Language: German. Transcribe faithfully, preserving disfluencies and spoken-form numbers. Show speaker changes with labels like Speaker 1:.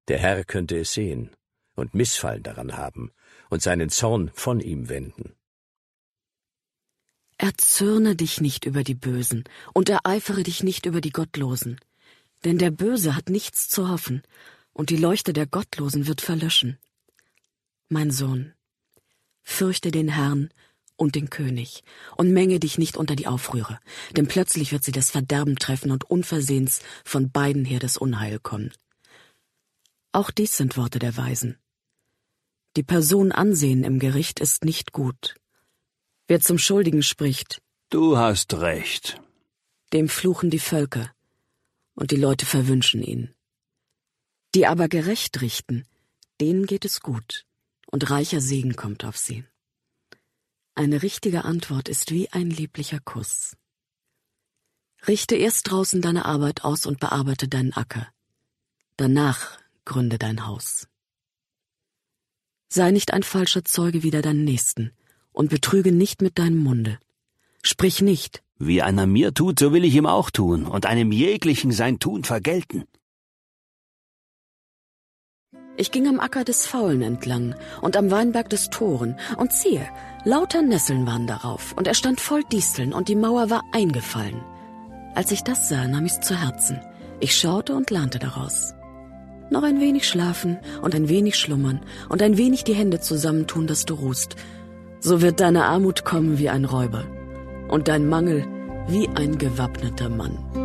Speaker 1: Der Herr könnte es sehen und Missfallen daran haben und seinen Zorn von ihm wenden.
Speaker 2: Erzürne dich nicht über die Bösen und ereifere dich nicht über die Gottlosen, denn der Böse hat nichts zu hoffen, und die Leuchte der Gottlosen wird verlöschen. Mein Sohn, fürchte den Herrn und den König und menge dich nicht unter die Aufrührer, denn plötzlich wird sie das Verderben treffen und unversehens von beiden her das Unheil kommen. Auch dies sind Worte der Weisen. Die Person ansehen im Gericht ist nicht gut. Wer zum Schuldigen spricht,
Speaker 3: du hast recht,
Speaker 2: dem fluchen die Völker, und die Leute verwünschen ihn. Die aber gerecht richten, denen geht es gut, und reicher Segen kommt auf sie. Eine richtige Antwort ist wie ein lieblicher Kuss. Richte erst draußen deine Arbeit aus und bearbeite deinen Acker. Danach gründe dein Haus. Sei nicht ein falscher Zeuge wider deinen Nächsten und betrüge nicht mit deinem Munde. Sprich nicht:
Speaker 3: Wie einer mir tut, so will ich ihm auch tun und einem jeglichen sein Tun vergelten.
Speaker 2: Ich ging am Acker des Faulen entlang und am Weinberg des Toren, und siehe, lauter Nesseln waren darauf, und er stand voll Disteln, und die Mauer war eingefallen. Als ich das sah, nahm ich's zu Herzen. Ich schaute und lernte daraus. Noch ein wenig schlafen und ein wenig schlummern und ein wenig die Hände zusammentun, dass du ruhst. So wird deine Armut kommen wie ein Räuber und dein Mangel wie ein gewappneter Mann.